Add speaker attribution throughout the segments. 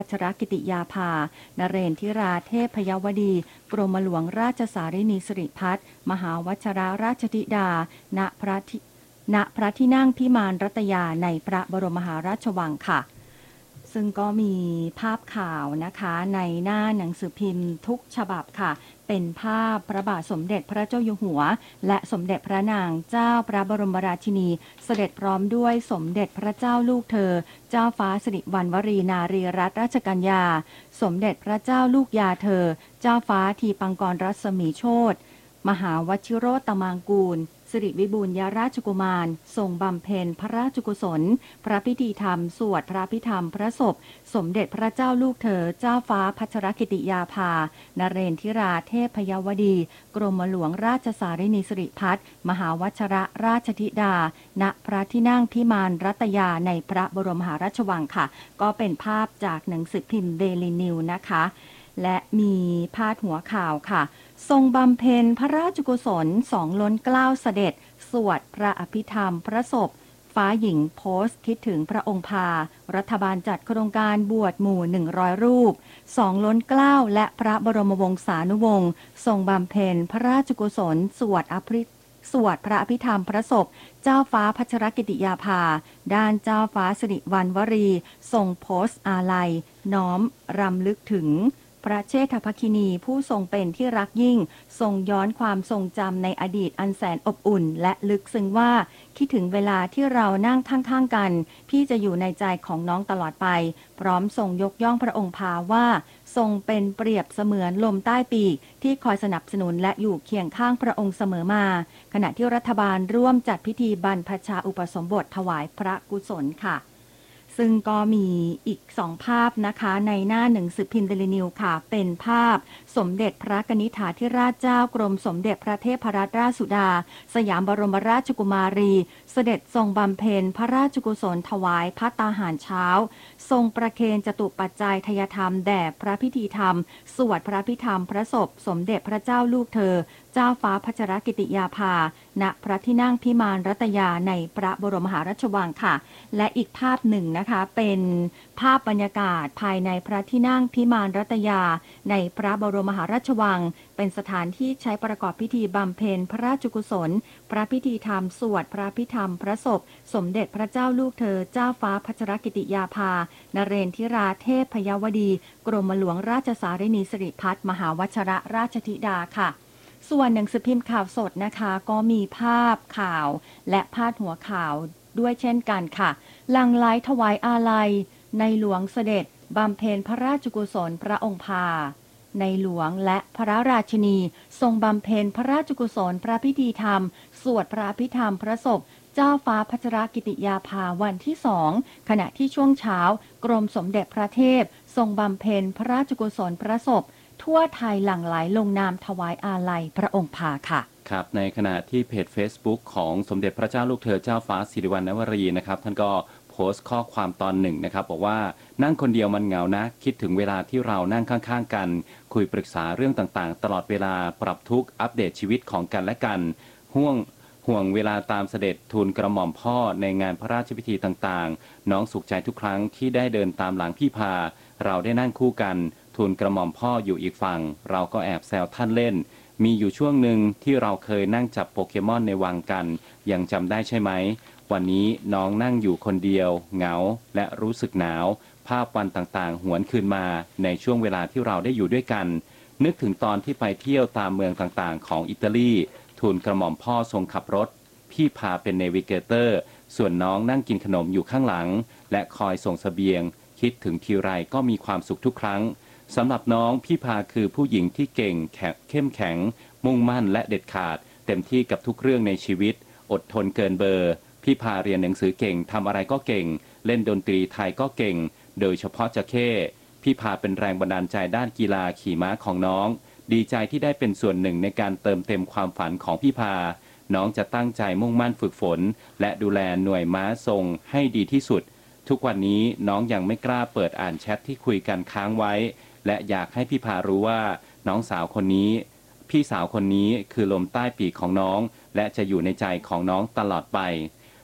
Speaker 1: พัชรกิติยาภานเรนทิราเทพยาวดีกรมหลวงราชสารินีสิริพัฒน์มหาวชรราชธิดาณพระที่นั่งพิมานรัตยาในพระบรมมหาราชวังค่ะซึ่งก็มีภาพข่าวนะคะในหน้าหนังสือพิมพ์ทุกฉบับค่ะเป็นภาพพระบาทสมเด็จพระเจ้าอยู่หัวและสมเด็จพระนางเจ้าพระบรมราชินีเสด็จพร้อมด้วยสมเด็จพระเจ้าลูกเธอเจ้าฟ้าสิริวัณวรีนารีรัตนราชกัญญาสมเด็จพระเจ้าลูกยาเธอเจ้าฟ้าทีปังกรรัศมีโชติมหาวชิโรตมางกูลสิริวิบูลยราชกุมารทรงบำเพ็ญพระราชกุศลพระพิธีธรรมสวดพระพิธรรมพระศพสมเด็จพระเจ้าลูกเธอเจ้าฟ้าพัชรกิติยาภานเรนทิราเทพยาวดีกรมหลวงราชสารินีสิริพัฒน์มหาวชรราชธิดาณพระที่นั่งพิมานรัตยาในพระบรมมหาราชวังค่ะก็เป็นภาพจากหนังสือพิมพ์เดลีนิวนะคะและมีพาดหัวข่าวค่ะทรงบำเพ็ญพระราชกุศลสองล้นเกล้าเสด็จสวดพระอภิธรรมพระศพฟ้าหญิงโพสต์คิดถึงพระองค์พารัฐบาลจัดโครงการบวชหมู่100รูปสองล้นเกล้าและพระบรมวงศานุวงศ์ทรงบำเพ็ญพระราชกุศลสวดพระอภิธรรมพระศพเจ้าฟ้าพัชรกิติยาภาด้านเจ้าฟ้าสิริวัณวรีทรงโพสต์อาลัยน้อมรำลึกถึงพระเชษฐภคินีผู้ทรงเป็นที่รักยิ่งทรงย้อนความทรงจำในอดีตอันแสนอบอุ่นและลึกซึ้งว่าคิดถึงเวลาที่เรานั่งข้างๆกันพี่จะอยู่ในใจของน้องตลอดไปพร้อมทรงยกย่องพระองค์พาว่าทรงเป็นเปรียบเสมือนลมใต้ปีกที่คอยสนับสนุนและอยู่เคียงข้างพระองค์เสมอมาขณะที่รัฐบาลร่วมจัดพิธีบรรพชาอุปสมบทถวายพระกุศลค่ะซึ่งก็มีอีก2ภาพนะคะในหน้าหนังสือพิมพ์เดลินิวค่ะเป็นภาพสมเด็จพระกนิษฐาธิราชเจ้ากรมสมเด็จพระเทพรัตนราชสุดาสยามบรมราชกุมารีเสด็จทรงบำเพ็ญพระราชกุศลถวายภัตตาหารเช้าทรงประเคนจตุปัจจัยทยธรรมแด่พระพิธีธรรมสวดพระพิธรรมพระศพสมเด็จพระเจ้าลูกเธอเจ้าฟ้าพัชรกิติยาภาณพระที่นั่งพิมานรัตยาในพระบรมมหาราชวังค่ะและอีกภาพหนึ่งนะคะเป็นภาพบรรยากาศภายในพระที่นั่งพิมานรัตยาในพระบรมมหาราชวังเป็นสถานที่ใช้ประกอบพิธีบำเพ็ญพระราชกุศลพระพิธีธรรมสวดพระพิธรรมพระศพสมเด็จพระเจ้าลูกเธอเจ้าฟ้าพัชรกิติยาภานเรนทิราเทพยาวดีกรมหลวงราชสารินีสิริพัฒน์มหาวชรราชธิดาค่ะส่วนหนังสือพิมพ์ข่าวสดนะคะก็มีภาพข่าวและพาดหัวข่าวด้วยเช่นกันค่ะหลั่งไหลถวายอาลัยในหลวงเสด็จบำเพ็ญพระราชกุศลพระองค์พาในหลวงและพระราชินีทรงบำเพ็ญพระราชกุศลพระพิธีธรรมสวดพระพิธรรมพระศพเจ้าฟ้าพัชรกิติยาภาวันที่2ขณะที่ช่วงเช้ากรมสมเด็จพระเทพทรงบำเพ็ญพระราชกุศลพระศพทั่วไทยหลั่งไหลลงนามถวายอาลัยพระองค์พาค่ะ
Speaker 2: ครับในขณะที่เพจ Facebook ของสมเด็จพระเจ้าลูกเธอเจ้าฟ้าสิริวัณณวรีนะครับท่านก็โพสต์ข้อความตอนหนึ่งนะครับบอกว่านั่งคนเดียวมันเหงานะคิดถึงเวลาที่เรานั่งข้างๆกันคุยปรึกษาเรื่องต่างๆตลอดเวลาปรับทุกข์อัปเดตชีวิตของกันและกันห่วงเวลาตามเสด็จทูลกระหม่อมพ่อในงานพระราชพิธีต่างๆน้องสุขใจทุกครั้งที่ได้เดินตามหลังพี่พาเราได้นั่งคู่กันทูลกระหม่อมพ่ออยู่อีกฝั่งเราก็แอบแซวท่านเล่นมีอยู่ช่วงหนึ่งที่เราเคยนั่งจับโปเกมอนในวังกันยังจำได้ใช่ไหมวันนี้น้องนั่งอยู่คนเดียวเหงาและรู้สึกหนาวภาพวันต่างๆหวนคืนมาในช่วงเวลาที่เราได้อยู่ด้วยกันนึกถึงตอนที่ไปเที่ยวตามเมืองต่างๆของอิตาลีทูลกระหม่อมพ่อทรงขับรถพี่พาเป็นเนวิเกเตอร์ส่วนน้องนั่งกินขนมอยู่ข้างหลังและคอยส่งเสบียงคิดถึงทีไรก็มีความสุขทุกครั้งสำหรับน้องพี่พาคือผู้หญิงที่เก่งเข้มแข็งมุ่งมั่นและเด็ดขาดเต็มที่กับทุกเรื่องในชีวิตอดทนเกินเบอร์พี่พาเรียนหนังสือเก่งทำอะไรก็เก่งเล่นดนตรีไทยก็เก่งโดยเฉพาะจะเข้พี่พาเป็นแรงบันดาลใจด้านกีฬาขี่ม้าของน้องดีใจที่ได้เป็นส่วนหนึ่งในการเติมเต็มความฝันของพี่พาน้องจะตั้งใจมุ่งมั่นฝึกฝนและดูแลหน่วยม้าทรงให้ดีที่สุดทุกวันนี้น้องยังไม่กล้าเปิดอ่านแชทที่คุยกันค้างไว้และอยากให้พี่พารู้ว่าน้องสาวคนนี้พี่สาวคนนี้คือลมใต้ปีกของน้องและจะอยู่ในใจของน้องตลอดไป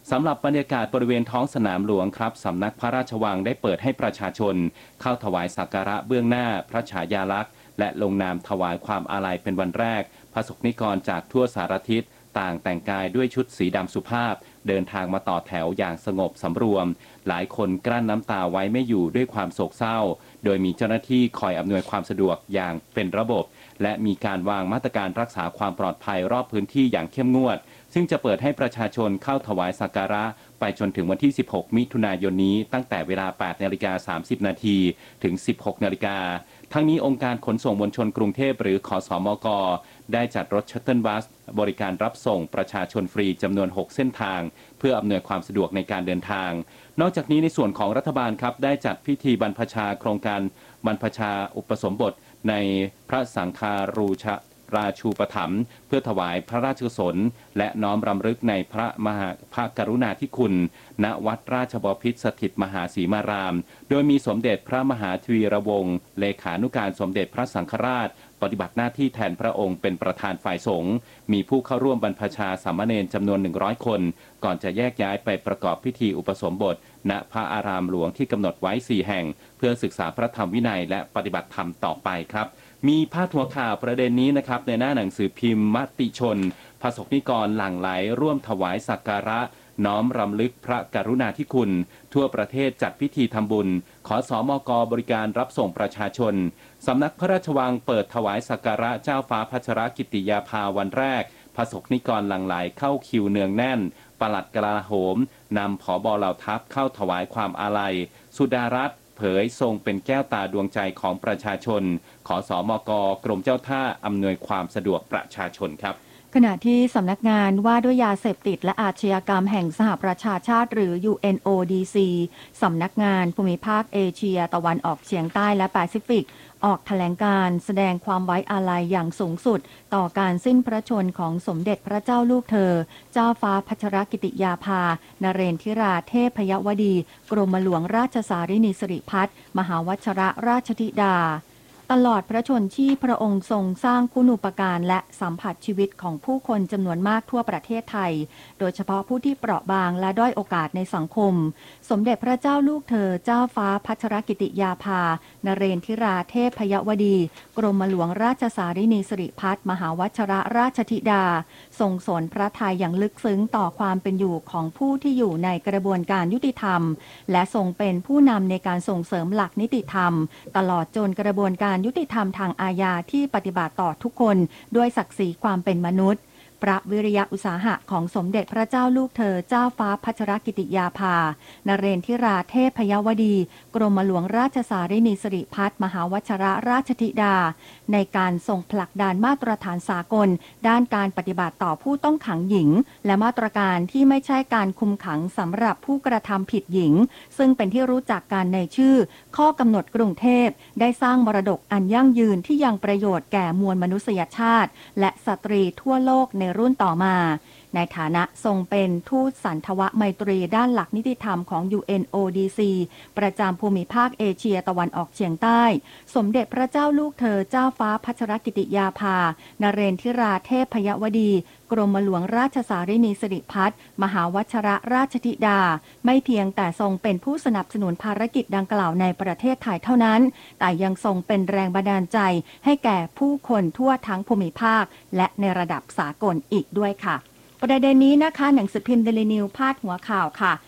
Speaker 2: สำหรับบรรยากาศบริเวณท้องสนามหลวงครับสำนักพระราชวังได้เปิดให้ประชาชนเข้าถวายสักการะเบื้องหน้าพระฉายาลักษณ์และลงนามถวายความอาลัยเป็นวันแรกพระสงฆ์นิกรจากทั่วสารทิศต่างแต่งกายด้วยชุดสีดำสุภาพเดินทางมาต่อแถวอย่างสงบสำรวมหลายคนกลั้นน้ำตาไว้ไม่อยู่ด้วยความโศกเศร้าโดยมีเจ้าหน้าที่คอยอำนวยความสะดวกอย่างเป็นระบบและมีการวางมาตรการรักษาความปลอดภัยรอบพื้นที่อย่างเข้มงวดซึ่งจะเปิดให้ประชาชนเข้าถวายสักการะไปจนถึงวันที่ 16 มิถุนายนนี้ตั้งแต่เวลา 8:30 น.ถึง 16 น.ทั้งนี้องค์การขนส่งมวลชนกรุงเทพหรือขสมก.ได้จัดรถชัตเทิลบัสบริการรับส่งประชาชนฟรีจำนวน 6 เส้นทางเพื่ออำนวยความสะดวกในการเดินทางนอกจากนี้ในส่วนของรัฐบาลครับได้จัดพิธีบรรพชาโครงการบรรพชาอุปสมบทในพระสังฆารูชราชูปถัมภ์เพื่อถวายพระราชกุศลและน้อมรำลึกในพระกรุณาธิคุณณวัดราชบพิตรสถิตมหาสีมารามโดยมีสมเด็จพระมหาทวีระวงศ์เลขานุการสมเด็จพระสังฆราชปฏิบัติหน้าที่แทนพระองค์เป็นประธานฝ่ายสงฆ์มีผู้เข้าร่วมบรรพชาสามเณรจำนวน100 คนก่อนจะแยกย้ายไปประกอบพิธีอุปสมบทณพระอารามหลวงที่กำหนดไว้4 แห่งเพื่อศึกษาพระธรรมวินัยและปฏิบัติธรรมต่อไปครับมีพาดหัวข่าวประเด็นนี้นะครับในหน้าหนังสือพิมพ์มติชนพระสงฆ์นิกรหลั่งไหลร่วมถวายสักการะน้อมรำลึกพระกรุณาธิคุณทั่วประเทศจัดพิธีทำบุญขสมก.บริการรับส่งประชาชนสำนักพระราชวังเปิดถวายสักการะเจ้าฟ้าพัชรกิติยาภาวันแรกพระสงฆ์นิกรหลั่งไหลเข้าคิวเนืองแน่นปลัดกลาโหมนำผบ.เหล่าทัพเข้าถวายความอาลัยสุดารัตน์เผยทรงเป็นแก้วตาดวงใจของประชาชนขสมก.กรมเจ้าท่าอำนวยความสะดวกประชาชนครับ
Speaker 1: ขณะที่สำนักงานว่าด้วยยาเสพติดและอาชญากรรมแห่งสหประชาชาติหรือ UNODC สำนักงานภูมิภาคเอเชียตะวันออกเฉียงใต้และแปซิฟิกออกแถลงการแสดงความไว้อาลัยอย่างสูงสุดต่อการสิ้นพระชนของสมเด็จพระเจ้าลูกเธอเจ้าฟ้าพัชรกิติยาภานเรนทิราเทพยวดีกรมหลวงราชสารินีสิริพัฒน์มหาวชิรราชธิดาตลอดพระชนที่พระองค์ทรงสร้างคุณูปการและสัมผัสชีวิตของผู้คนจำนวนมากทั่วประเทศไทยโดยเฉพาะผู้ที่เปราะบางและด้อยโอกาสในสังคมสมเด็จพระเจ้าลูกเธอเจ้าฟ้าพัชรกิติยาภานเรนทิราเทพยวดีกรมหลวงราชสารินีสิริพัฒน์มหาวชิรราชธิดาทรงสนพระทัยอย่างลึกซึ้งต่อความเป็นอยู่ของผู้ที่อยู่ในกระบวนการยุติธรรมและทรงเป็นผู้นำในการส่งเสริมหลักนิติธรรมตลอดจนกระบวนการยุติธรรมทางอาญาที่ปฏิบัติต่อทุกคนด้วยศักดิ์ศรีความเป็นมนุษย์พระวิริยะอุตสาหะของสมเด็จพระเจ้าลูกเธอเจ้าฟ้าพัชรกิติยาภานเรนทิราเทพยวดีกรมหลวงราชสารินีสิริพัฒน์มหาวชิรราชธิดาในการส่งผลักดันมาตรฐานสากลด้านการปฏิบัติต่อผู้ต้องขังหญิงและมาตรการที่ไม่ใช่การคุมขังสำหรับผู้กระทำผิดหญิงซึ่งเป็นที่รู้จักกันในชื่อข้อกำหนดกรุงเทพได้สร้างมรดกอันยั่งยืนที่ยังประโยชน์แก่มวลมนุษยชาติและสตรีทั่วโลกในรุ่นต่อมาในฐานะทรงเป็นทูตสันทวไมตรีด้านหลักนิติธรรมของ UNODC ประจำภูมิภาคเอเชียตะวันออกเฉียงใต้สมเด็จพระเจ้าลูกเธอเจ้าฟ้าพัชรกิติยาภานเรนทิราเทพยวดีกรมหลวงราชสารินีสิริพัฒน์มหาวชิรราชธิดาไม่เพียงแต่ทรงเป็นผู้สนับสนุนภารกิจดังกล่าวในประเทศไทยเท่านั้นแต่ยังทรงเป็นแรงบันดาลใจให้แก่ผู้คนทั่วทั้งภูมิภาคและในระดับสากลอีกด้วยค่ะประเด็นนี้นะคะหนังสือพิมพ์เดลินิวพาดหัวข่าวค่ะ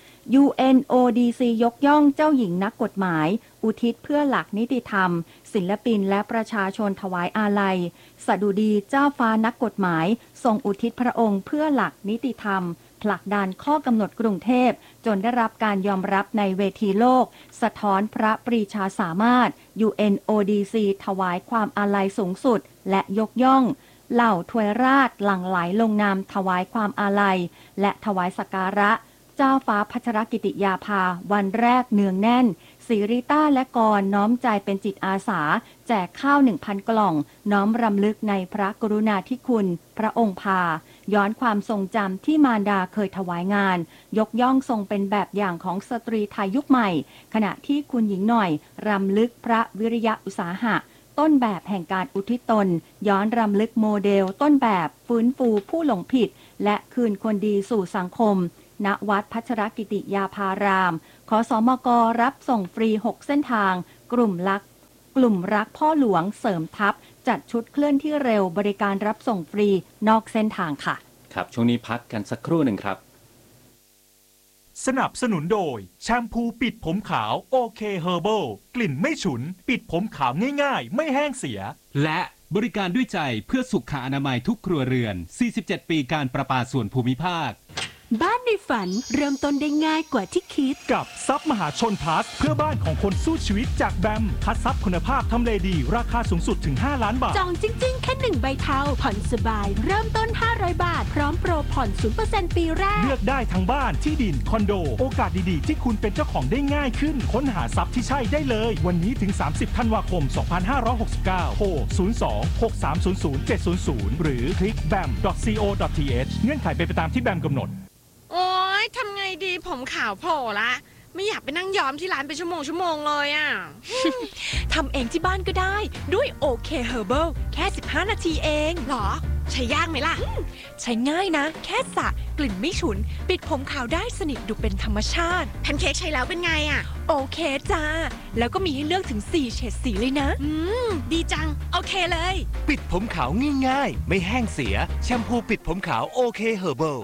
Speaker 1: UNODC ยกย่องเจ้าหญิงนักกฎหมายอุทิศเพื่อหลักนิติธรรมศิลปินและประชาชนถวายอาลัยสดุดีเจ้าฟ้านักกฎหมายทรงอุทิศพระองค์เพื่อหลักนิติธรรมผลักดันข้อกำหนดกรุงเทพจนได้รับการยอมรับในเวทีโลกสะท้อนพระปรีชาสามารถ UNODC ถวายความอาลัยสูงสุดและยกย่องเหล่าทวยราชหลั่งไหลลงนามถวายความอาลัยและถวายสักการะเจ้าฟ้าพัชรกิติยาภาวันแรกเนืองแน่นศิริต้าและกรน้อมใจเป็นจิตอาสาแจกข้าว 1,000 กล่องน้อมรำลึกในพระกรุณาธิคุณพระองค์พาย้อนความทรงจำที่มารดาเคยถวายงานยกย่องทรงเป็นแบบอย่างของสตรีไทยยุคใหม่ขณะที่คุณหญิงหน่อยรำลึกพระวิริยะอุตสาหะต้นแบบแห่งการอุทิศตนย้อนรำลึกโมเดลต้นแบบฟื้นฟูผู้หลงผิดและคืนคนดีสู่สังคมณวัดพัชรกิติยาภาราม ขสมกรับส่งฟรี 6 เส้นทาง กลุ่มรักพ่อหลวงเสริมทัพจัดชุดเคลื่อนที่เร็วบริการรับส่งฟรีนอกเส้นทางค่ะ
Speaker 2: ครับช่วงนี้พักกันสักครู่หนึ่งครับ
Speaker 3: สนับสนุนโดยแชมพูปิดผมขาวโอเคเฮอร์เบิลกลิ่นไม่ฉุนปิดผมขาวง่ายๆไม่แห้งเสีย
Speaker 4: และบริการด้วยใจเพื่อสุขอนามัยทุกครัวเรือน47 ปีการประปาส่วนภูมิภาค
Speaker 5: บ้านในฝันเริ่มต้นได้ง่ายกว่าที่คิด
Speaker 3: กับทรัพย์มหาชนพลัสเพื่อบ้านของคนสู้ชีวิตจากแบมคัดทรัพย์คุณภาพทำเลดีราคาสูงสุดถึง5 ล้านบาท
Speaker 5: จองจริงๆแค่1 ใบเทาผ่อนสบายเริ่มต้น500 บาทพร้อมโปรผ่อน 0% ปีแรก
Speaker 3: เลือกได้ทั้งบ้านที่ดินคอนโดโอกาสดีๆที่คุณเป็นเจ้าของได้ง่ายขึ้นค้นหาทรัพย์ที่ใช่ได้เลยวันนี้ถึง30 ธันวาคม 2569โทร02-6300-700 หรือคลิก bam.co.th เงื่อนไขเป็นไปตามที่แบมกำหนด
Speaker 6: โอ๊ยทำไงดีผมขาวโผล่ละไม่อยากไปนั่งย้อมที่ร้านเป็นชั่วโมงเลยอ่ะ
Speaker 5: ทำเองที่บ้านก็ได้ด้วยโอเคเฮอร์เบิลแค่15 นาทีเอง
Speaker 6: หรอใช้ยากไหมล่ะ
Speaker 5: ใช้ง่ายนะแค่สระกลิ่นไม่ฉุนปิดผมขาวได้สนิทดูเป็นธรรมชาติ
Speaker 6: แพนเค้กใช้แล้วเป็นไงอ่ะ
Speaker 5: โอเคจ้าแล้วก็มีให้เลือกถึง4 เฉดสีเลยนะ
Speaker 6: ดีจังโอเคเลย
Speaker 7: ปิดผมขาวง่ายๆไม่แห้งเสียแชมพูปิดผมขาวโอเคเฮอร์เบิล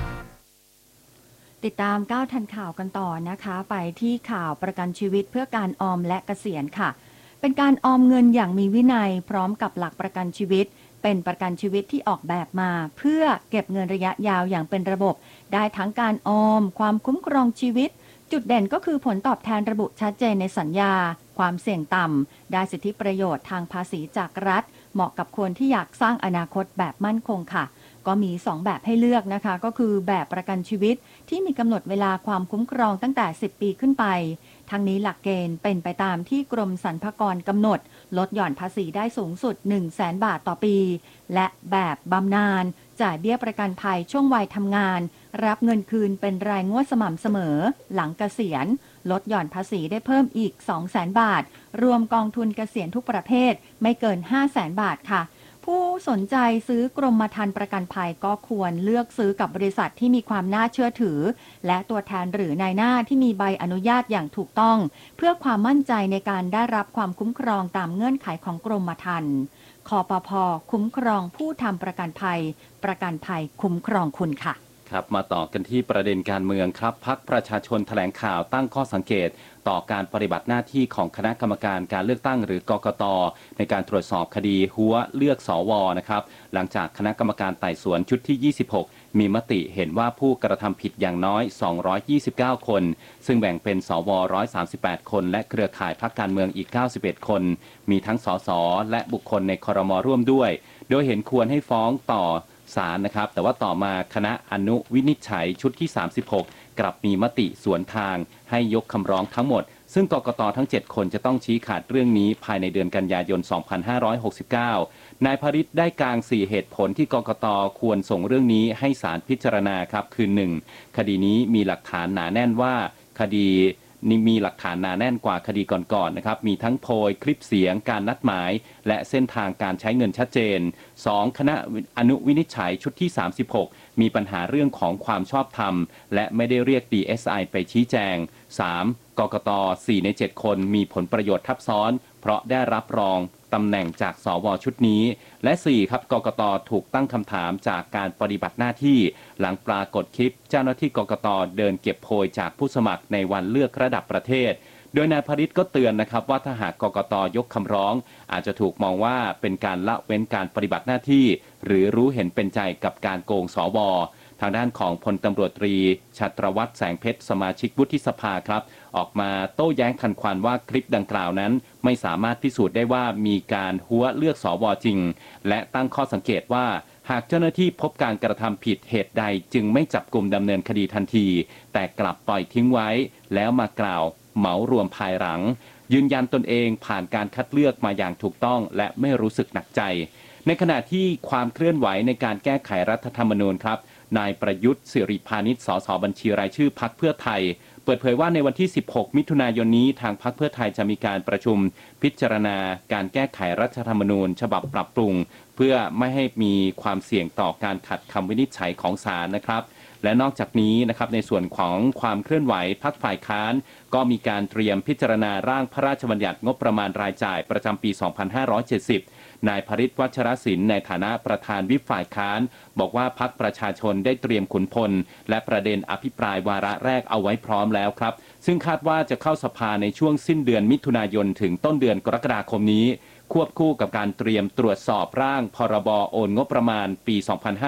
Speaker 1: ติดตาม9ทันข่าวกันต่อนะคะไปที่ข่าวประกันชีวิตเพื่อการออมและเกษียณค่ะเป็นการออมเงินอย่างมีวินัยพร้อมกับหลักประกันชีวิตเป็นประกันชีวิตที่ออกแบบมาเพื่อเก็บเงินระยะยาวอย่างเป็นระบบได้ทั้งการออมความคุ้มครองชีวิตจุดเด่นก็คือผลตอบแทนระบุชัดเจนในสัญญาความเสี่ยงต่ำได้สิทธิประโยชน์ทางภาษีจากรัฐเหมาะกับคนที่อยากสร้างอนาคตแบบมั่นคงค่ะก็มี2แบบให้เลือกนะคะก็คือแบบประกันชีวิตที่มีกำหนดเวลาความคุ้มครองตั้งแต่10 ปีขึ้นไปทั้งนี้หลักเกณฑ์เป็นไปตามที่กรมสรรพากรกำหนดลดหย่อนภาษีได้สูงสุด 100,000 บาทต่อปีและแบบบำนาญจ่ายเบี้ยประกันภัยช่วงวัยทำงานรับเงินคืนเป็นรายงวดสม่ำเสมอหลังเกษียณลดหย่อนภาษีได้เพิ่มอีก 200,000 บาทรวมกองทุนเกษียณทุกประเภทไม่เกิน 500,000 บาทค่ะผู้สนใจซื้อกรมธรรม์ประกันภัยก็ควรเลือกซื้อกับบริษัทที่มีความน่าเชื่อถือและตัวแทนหรือนายหน้าที่มีใบอนุญาตอย่างถูกต้องเพื่อความมั่นใจในการได้รับความคุ้มครองตามเงื่อนไขของกรมธรรม์คปภ.คุ้มครองผู้ทำประกันภัยประกันภัยคุ้มครองคุณค่ะ
Speaker 2: ครับมาต่อกันที่ประเด็นการเมืองครับพรรคประชาชนแถลงข่าวตั้งข้อสังเกตต่อการปฏิบัติหน้าที่ของคณะกรรมการการเลือกตั้งหรือกกต.ในการตรวจสอบคดีหัวเลือกสวนะครับหลังจากคณะกรรมการไต่สวนชุดที่26มีมติเห็นว่าผู้กระทำผิดอย่างน้อย229คนซึ่งแบ่งเป็นสว138คนและเครือข่ายพรรคการเมืองอีก91คนมีทั้งสสและบุคคลในครม.ร่วมด้วยโดยเห็นควรให้ฟ้องต่อศาลนะครับแต่ว่าต่อมาคณะอนุวินิจฉัยชุดที่36กลับมีมติสวนทางให้ยกคำร้องทั้งหมดซึ่งกกต.ทั้ง7คนจะต้องชี้ขาดเรื่องนี้ภายในเดือนกันยายน2569นายภริษได้กาง4เหตุผลที่กกต.ควรส่งเรื่องนี้ให้ศาลพิจารณาครับคือ 1. คดีนี้มีหลักฐานหนาแน่นว่าคดีนี่มีหลักฐานหนาแน่นกว่าคดีก่อนๆนะครับมีทั้งโพยคลิปเสียงการนัดหมายและเส้นทางการใช้เงินชัดเจน 2. คณะอนุวินิจฉัยชุดที่36มีปัญหาเรื่องของความชอบธรรมและไม่ได้เรียก DSI ไปชี้แจง 3. กกต. 4 ใน 7 คนมีผลประโยชน์ทับซ้อนเพราะได้รับรองตำแหน่งจากสวชุดนี้และ 4. ครับกกต.ถูกตั้งคำถามจากการปฏิบัติหน้าที่หลังปรากฏคลิปเจ้าหน้าที่กกต.เดินเก็บโพยจากผู้สมัครในวันเลือกระดับประเทศโดยนายภริษก็เตือนนะครับว่าถ้าหากกกต.ยกคำร้องอาจจะถูกมองว่าเป็นการละเว้นการปฏิบัติหน้าที่หรือรู้เห็นเป็นใจกับการโกงสวทางด้านของพลตำรวจตรีชัตรวัฒน์แสงเพชรสมาชิกวุฒิสภาครับออกมาโต้แย้งทันควันว่าคลิปดังกล่าวนั้นไม่สามารถพิสูจน์ได้ว่ามีการหัวเลือกสวจริงและตั้งข้อสังเกตว่าหากเจ้าหน้าที่พบการกระทำผิดเหตุใดจึงไม่จับกุมดำเนินคดีทันทีแต่กลับปล่อยทิ้งไว้แล้วมากล่าวเหมารวมภายหลังยืนยันตนเองผ่านการคัดเลือกมาอย่างถูกต้องและไม่รู้สึกหนักใจในขณะที่ความเคลื่อนไหวในการแก้ไขรัฐธรรมนูญครับนายประยุทธ์สิริพานิชสสบัญชีรายชื่อพรรคเพื่อไทยเปิดเผยว่าในวันที่16มิถุนายนนี้ทางพรรคเพื่อไทยจะมีการประชุมพิจารณาการแก้ไขรัฐธรรมนูญฉบับปรับปรุงเพื่อไม่ให้มีความเสี่ยงต่อการขัดคำวินิจฉัยของศาลนะครับและนอกจากนี้นะครับในส่วนของความเคลื่อนไหวพรรคฝ่ายค้านก็มีการเตรียมพิจารณาร่างพระราชบัญญัติงบประมาณรายจ่ายประจำปี 2570 นายพฤทธิ์วัชรศิลป์ในฐานะประธานวิปฝ่ายค้านบอกว่าพรรคประชาชนได้เตรียมขุนพลและประเด็นอภิปรายวาระแรกเอาไว้พร้อมแล้วครับซึ่งคาดว่าจะเข้าสภาในช่วงสิ้นเดือนมิถุนายนถึงต้นเดือนกรกฎาคมนี้ควบคู่กับการเตรียมตรวจสอบร่างพรบโอนงบประมาณปี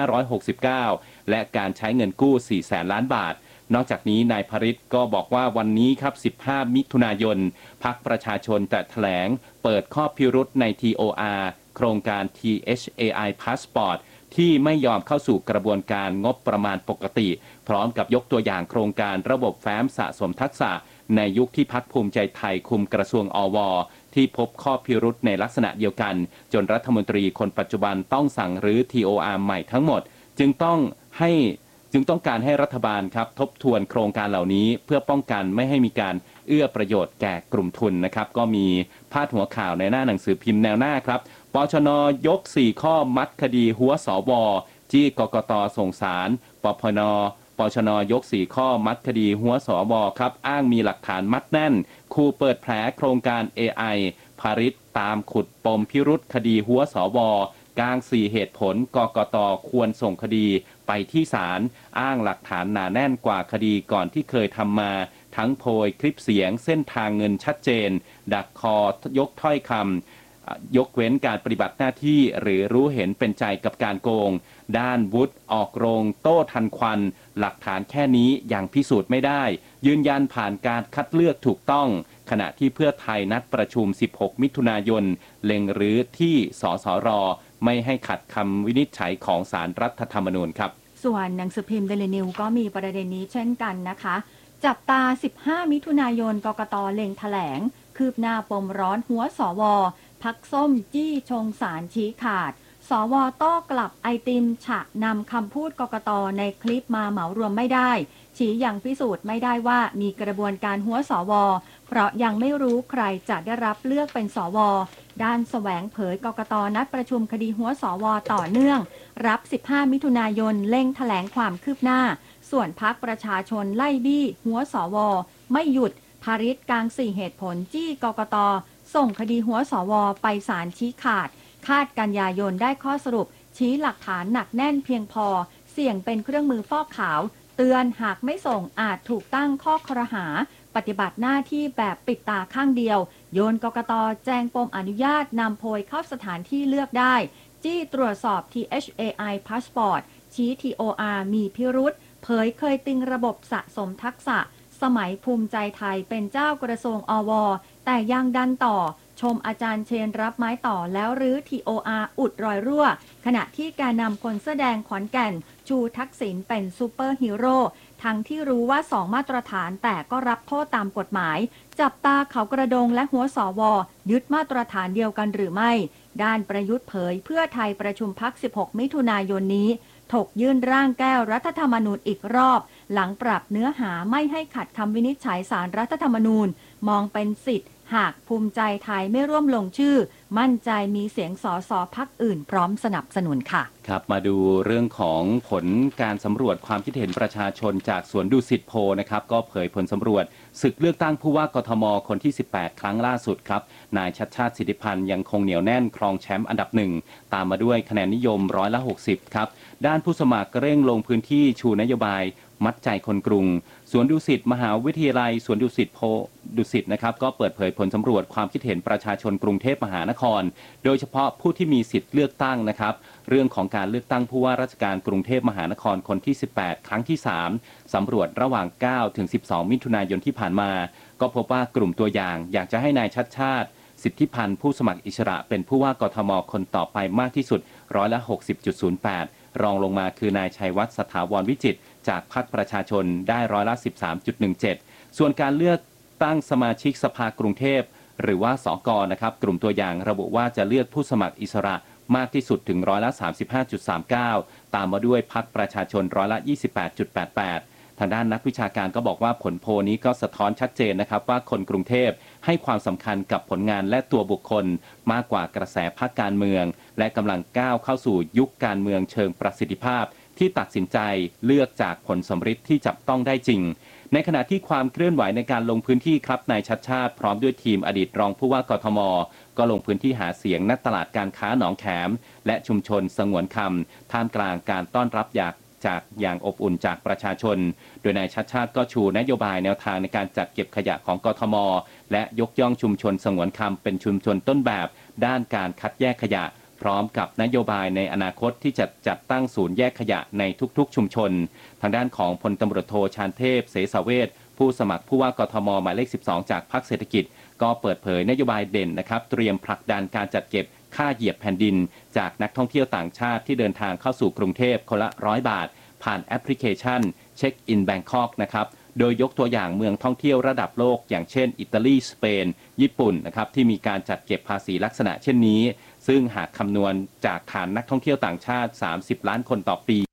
Speaker 2: 2569 และการใช้เงินกู้ 400,000 ล้านบาทนอกจากนี้นายพฤทธิ์ก็บอกว่าวันนี้ครับ 15 มิถุนายนพรรคประชาชนจะแถลงเปิดข้อพิรุธใน TOR โครงการ THAI Passport ที่ไม่ยอมเข้าสู่กระบวนการงบประมาณปกติพร้อมกับยกตัวอย่างโครงการระบบแฟ้มสะสมทักษะในยุคที่พรรคภูมิใจไทยคุมกระทรวงอว.ที่พบข้อพิรุธในลักษณะเดียวกันจนรัฐมนตรีคนปัจจุบันต้องสั่งรื้อ TOR ใหม่ทั้งหมดจึงต้องการให้รัฐบาลครับทบทวนโครงการเหล่านี้เพื่อป้องกันไม่ให้มีการเอื้อประโยชน์แก่กลุ่มทุนนะครับก็มีพาดหัวข่าวในหน้าหนังสือพิมพ์แนวหน้าครับปชน.ยก 4 ข้อมัดคดีหัวสว.จี้กกต.ส่งศาลปชน.ยก 4 ข้อมัดคดีหัวสว.ครับอ้างมีหลักฐานมัดแน่นขู่เปิดแผลโครงการ AI ภริษตามขุดปมพิรุธคดีหัวสว.กลาง 4 เหตุผลกกต.ควรส่งคดีไปที่ศาลอ้างหลักฐานหนาแน่นกว่าคดีก่อนที่เคยทำมาทั้งโพยคลิปเสียงเส้นทางเงินชัดเจนดักคอยกถ้อยคำยกเว้นการปฏิบัติหน้าที่หรือรู้เห็นเป็นใจกับการโกงด้านวุฒิออกโรงโต้ทันควันหลักฐานแค่นี้ยังพิสูจน์ไม่ได้ยืนยันผ่านการคัดเลือกถูกต้องขณะที่เพื่อไทยนัดประชุม 16 มิถุนายนเล็งรื้อที่สสร.ไม่ให้ขัดคำวินิจฉัยของศาลรัฐธรรมนูญครับ
Speaker 1: ส่วนหนังสือพิมพ์เดลินิวก็มีประเด็นนี้เช่นกันนะคะจับตา 15 มิถุนายนกกต.เล็งแถลงคืบหน้าปมร้อนหัวสว.พักส้มจี้ชงสารชี้ขาดสว.โต้กลับไอติมฉะนำคำพูดกกต.ในคลิปมาเหมารวมไม่ได้ชี้ยังพิสูจน์ไม่ได้ว่ามีกระบวนการหัวสว.เพราะยังไม่รู้ใครจะได้รับเลือกเป็นสว.ด้านแสวงเผยกกต.นัดประชุมคดีหัวสว.ต่อเนื่องรับ 15 มิถุนายนเร่งแถลงความคืบหน้าส่วนพรรคประชาชนไล่บี้หัวสว.ไม่หยุดภริษกลาง 4 เหตุผลจี้กกต.ส่งคดีหัวสว.ไปศาลชี้ขาดคาดกันยายนได้ข้อสรุปชี้หลักฐานหนักแน่นเพียงพอเสี่ยงเป็นเครื่องมือฟอกขาวเตือนหากไม่ส่งอาจถูกตั้งข้อครหาปฏิบัติหน้าที่แบบปิดตาข้างเดียวโยนกกต.แจ้งปมอนุญาตนำโพยเข้าสถานที่เลือกได้จี้ตรวจสอบ THAI Passport ชี้ TOR มีพิรุธเผยเคยติงระบบสะสมทักษะสมัยภูมิใจไทยเป็นเจ้ากระทรวงอว.แต่ยังดันต่อชมอาจารย์เชนรับไม้ต่อแล้วรื้อ TOR อุดรอยรั่วขณะที่แกนนำคนแสดงขอนแก่นชูทักษิณเป็นซูเปอร์ฮีโร่ทั้งที่รู้ว่า2มาตรฐานแต่ก็รับโทษตามกฎหมายจับตาเขากระดงและหัวสว.ยึดมาตรฐานเดียวกันหรือไม่ด้านประยุทธ์เผยเพื่อไทยประชุมพรรค 16 มิถุนายนนี้ถกยื่นร่างแก้รัฐธรรมนูญอีกรอบหลังปรับเนื้อหาไม่ให้ขัดคำวินิจฉัยศาลรัฐธรรมนูญมองเป็นสิทธิ์หากภูมิใจไทยไม่ร่วมลงชื่อมั่นใจมีเสียงสสพรรคอื่นพร้อมสนับสนุนค่ะ
Speaker 2: ครับมาดูเรื่องของผลการสำรวจความคิดเห็นประชาชนจากสวนดุสิตโพลนะครับก็เผยผลสำรวจศึกเลือกตั้งผู้ว่ากทมคนที่ 18 ครั้งล่าสุดครับนายชัชชาติสิทธิพันธ์ยังคงเหนียวแน่นครองแชมป์อันดับ1ตามมาด้วยคะแนนนิยม60%ครับด้านผู้สมัครเร่งลงพื้นที่ชูนโยบายมัดใจคนกรุงสวนดุสิตมหาวิทยาลัยสวนดุสิตโพดุสิตนะครับก็เปิดเผยผลสำรวจความคิดเห็นประชาชนกรุงเทพมหานครโดยเฉพาะผู้ที่มีสิทธิ์เลือกตั้งนะครับเรื่องของการเลือกตั้งผู้ว่าราชการกรุงเทพมหานครคนที่ 18 ครั้งที่ 3สำรวจระหว่าง 9 ถึง 12 มิถุนายนที่ผ่านมาก็พบว่ากลุ่มตัวอย่างอยากจะให้นายชัชชาติสิทธิพันธ์ผู้สมัครอิสระเป็นผู้ว่ากทมคนต่อไปมากที่สุด60.08%รองลงมาคือนายชัยวัฒน์สถาวรวิจิตรจากพรรคประชาชนได้13.17%ส่วนการเลือกตั้งสมาชิกสภากรุงเทพหรือว่าสก.นะครับกลุ่มตัวอย่างระบุว่าจะเลือกผู้สมัครอิสระมากที่สุดถึง35.39%ตามมาด้วยพรรคประชาชน28.88%ทางด้านนักวิชาการก็บอกว่าผลโพลนี้ก็สะท้อนชัดเจนนะครับว่าคนกรุงเทพให้ความสำคัญกับผลงานและตัวบุคคลมากกว่ากระแสพรรคการเมืองและกำลังก้าวเข้าสู่ยุคการเมืองเชิงประสิทธิภาพที่ตัดสินใจเลือกจากผลสำฤทธิ์ที่จับต้องได้จริงในขณะที่ความเคลื่อนไหวในการลงพื้นที่ครับนายชัชชาติพร้อมด้วยทีมอดีตรองผู้ว่ากทมก็ลงพื้นที่หาเสียงณตลาดการค้าหนองแขมและชุมชนสงวนคำท่ามกลางการต้อนรับอย่างอบอุ่นจากประชาชนโดยนายชัชชาติก็ชูนโยบายแนวทางในการจัดเก็บขยะของกทมและยกย่องชุมชนสงวนคำเป็นชุมชนต้นแบบด้านการคัดแยกขยะพร้อมกับนโยบายในอนาคตที่จะจัดตั้งศูนย์แยกขยะในทุกๆชุมชนทางด้านของพลตำรวจโทชาญเทพเสสเวชผู้สมัครผู้ว่ากทมหมายเลข 12 จากพรรคเศรษฐกิจก็เปิดเผยนโยบายเด่นนะครับเตรียมผลักดันการจัดเก็บค่าเหยียบแผ่นดินจากนักท่องเที่ยวต่างชาติที่เดินทางเข้าสู่กรุงเทพคนละ100 บาทผ่านแอปพลิเคชันเช็คอินแบงคอกนะครับโดยยกตัวอย่างเมืองท่องเที่ยวระดับโลกอย่างเช่นอิตาลีสเปนญี่ปุ่นนะครับที่มีการจัดเก็บภาษีลักษณะเช่นนี้ซึ่งหากคำนวณจากฐานนักท่องเที่ยวต่างชาติ30 ล้านคนต่อปี